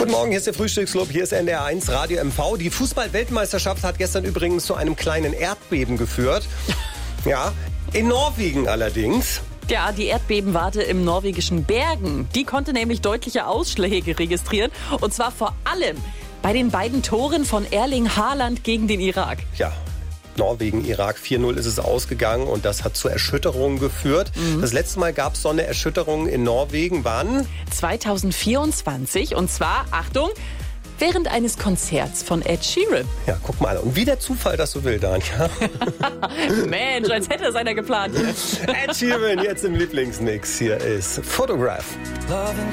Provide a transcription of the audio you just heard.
Guten Morgen, hier ist der Frühstücksclub, hier ist NDR1 Radio MV. Die Fußball-Weltmeisterschaft hat gestern übrigens zu einem kleinen Erdbeben geführt. Ja, in Norwegen allerdings. Ja, die Erdbebenwarte im norwegischen Bergen, die konnte nämlich deutliche Ausschläge registrieren. Und zwar vor allem bei den beiden Toren von Erling Haaland gegen den Irak. Ja, Norwegen, Irak, 4-0 ist es ausgegangen und das hat zu Erschütterungen geführt. Das letzte Mal gab es so eine Erschütterung in Norwegen, wann? 2024 und zwar, Achtung, während eines Konzerts von Ed Sheeran. Ja, guck mal. Und wie der Zufall das so will, Danja. Mensch, als hätte es einer geplant. Ed Sheeran jetzt im Lieblingsmix. Hier ist Photograph. Loving